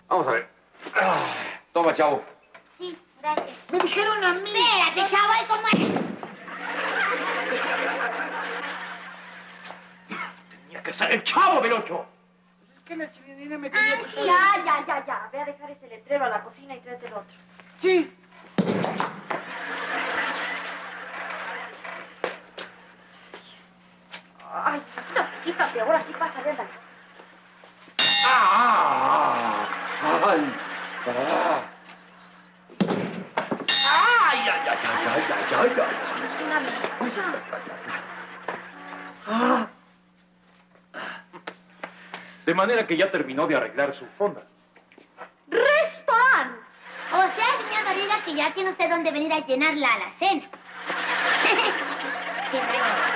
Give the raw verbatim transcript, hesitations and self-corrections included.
Vamos a ver. Ah, toma, chavo. Sí, gracias. Me dijeron a mí. Espérate, chavo, ¿y cómo es? Tenía que ser el chavo del ocho. Es que la chilenina me quería Ay, quitar. ya, ya, ya, ya. Ve a dejar ese letrero a la cocina y tráete el otro. Sí. Ay, quítate, quítate. Ahora sí pasa, ándale. ¡Ah! ¡Ay! ¡Ah! ¡Ay, ay, ay, ay, ay, ay, ay, ay! Es una cosa. Ah. De manera que ya terminó de arreglar su fonda. ¡Restaurante! O sea, señor Barriga, que ya tiene usted dónde venir a llenar la alacena. Qué bueno.